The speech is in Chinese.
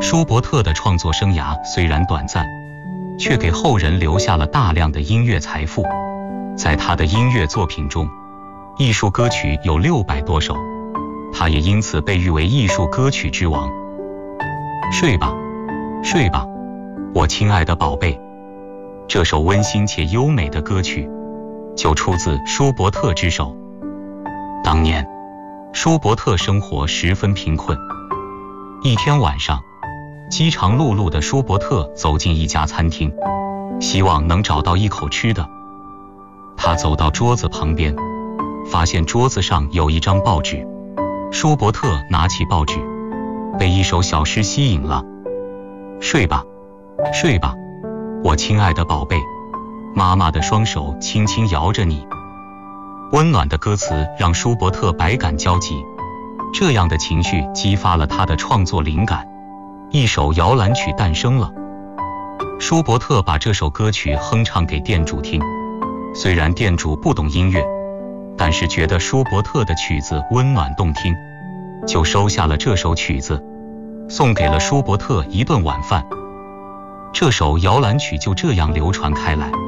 舒伯特的创作生涯虽然短暂，却给后人留下了大量的音乐财富。在他的音乐作品中，艺术歌曲有600多首，他也因此被誉为艺术歌曲之王。睡吧，睡吧，我亲爱的宝贝。这首温馨且优美的歌曲，就出自舒伯特之手。当年，舒伯特生活十分贫困。一天晚上，饥肠辘辘的舒伯特走进一家餐厅，希望能找到一口吃的。他走到桌子旁边，发现桌子上有一张报纸。舒伯特拿起报纸，被一首小诗吸引了。睡吧，睡吧，我亲爱的宝贝，妈妈的双手轻轻摇着你。温暖的歌词让舒伯特百感交集，这样的情绪激发了他的创作灵感，一首摇篮曲诞生了。舒伯特把这首歌曲哼唱给店主听，虽然店主不懂音乐，但是觉得舒伯特的曲子温暖动听，就收下了这首曲子，送给了舒伯特一顿晚饭。这首摇篮曲就这样流传开来。